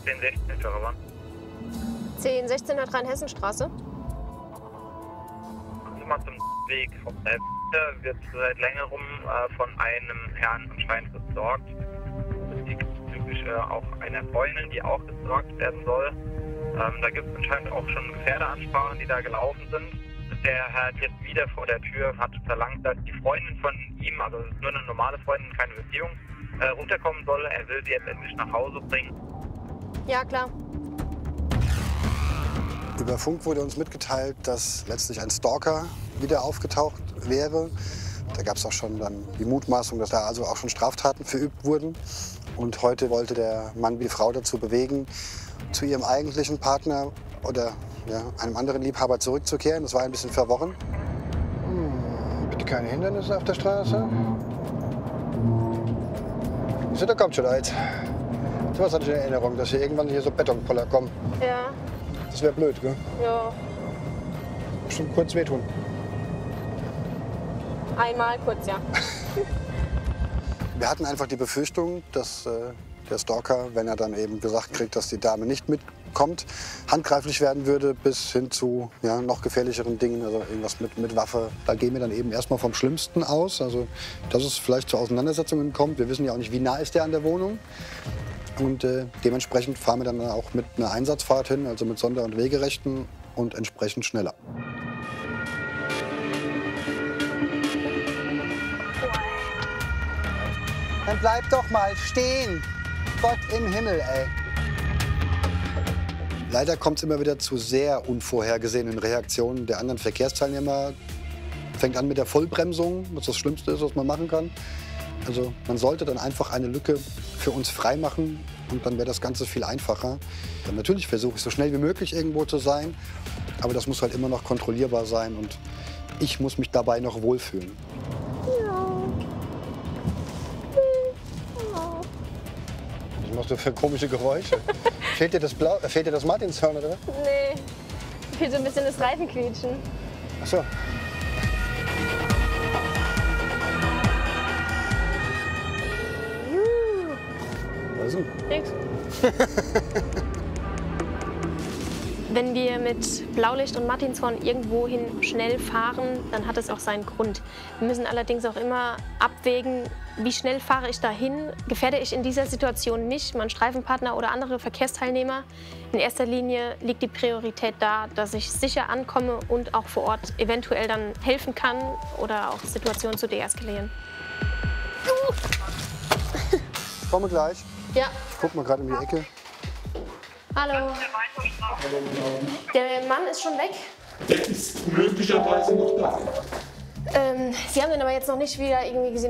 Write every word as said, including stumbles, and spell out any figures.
zehn sechzehn Terravan. zehn sechzehn Rheinhessenstraße. Kommen mal zum Weg. Der wird seit längerem äh, von einem Herrn anscheinend gesorgt. Typisch äh, auch einer Freundin, die auch gesorgt werden soll. Ähm, da gibt es anscheinend auch schon Gefährderansprachen, die da gelaufen sind. Der Herr hat jetzt wieder vor der Tür, hat verlangt, dass die Freundin von ihm, also nur eine normale Freundin, keine Beziehung, äh, runterkommen soll. Er will sie jetzt endlich nach Hause bringen. Ja, klar. Über Funk wurde uns mitgeteilt, dass letztlich ein Stalker wieder aufgetaucht wäre. Da gab es auch schon dann die Mutmaßung, dass da also auch schon Straftaten verübt wurden. Und heute wollte der Mann die Frau dazu bewegen, zu ihrem eigentlichen Partner oder ja, einem anderen Liebhaber zurückzukehren. Das war ein bisschen verworren. Hm, bitte keine Hindernisse auf der Straße. So, da kommt schon eins. So was hatte ich in Erinnerung, dass hier irgendwann hier so Betonpoller kommen. Ja. Das wäre blöd, gell? Ja. Bestimmt kurz wehtun. Einmal kurz, ja. Wir hatten einfach die Befürchtung, dass äh, der Stalker, wenn er dann eben gesagt kriegt, dass die Dame nicht mitkommt, handgreiflich werden würde bis hin zu ja, noch gefährlicheren Dingen, also irgendwas mit, mit Waffe. Da gehen wir dann eben erstmal vom Schlimmsten aus, also dass es vielleicht zu Auseinandersetzungen kommt. Wir wissen ja auch nicht, wie nah ist der an der Wohnung. Und äh, dementsprechend fahren wir dann auch mit einer Einsatzfahrt hin, also mit Sonder- und Wegerechten und entsprechend schneller. Dann bleib doch mal stehen. Gott im Himmel, ey. Leider kommt es immer wieder zu sehr unvorhergesehenen Reaktionen der anderen Verkehrsteilnehmer. Fängt an mit der Vollbremsung, was das Schlimmste ist, was man machen kann. Also man sollte dann einfach eine Lücke für uns freimachen und dann wäre das Ganze viel einfacher. Dann natürlich versuche ich so schnell wie möglich irgendwo zu sein, aber das muss halt immer noch kontrollierbar sein und ich muss mich dabei noch wohlfühlen. Was machst du für komische Geräusche? Fehlt dir das, Blau äh, fehlt dir das Martinshorn, oder? Nee. Fehlt so ein bisschen das Reifenquietschen. Ach so. Also. Nix. Wenn wir mit Blaulicht und Martinshorn irgendwohin schnell fahren, dann hat es auch seinen Grund. Wir müssen allerdings auch immer abwägen, wie schnell fahre ich dahin, gefährde ich in dieser Situation mich, meinen Streifenpartner oder andere Verkehrsteilnehmer. In erster Linie liegt die Priorität da, dass ich sicher ankomme und auch vor Ort eventuell dann helfen kann oder auch Situationen zu deeskalieren. Ich komme gleich. Ja. Ich guck mal gerade in die Ecke. Hallo. Der Mann ist schon weg. Der ist möglicherweise noch da. Ähm, Sie haben den aber jetzt noch nicht wieder irgendwie gesehen.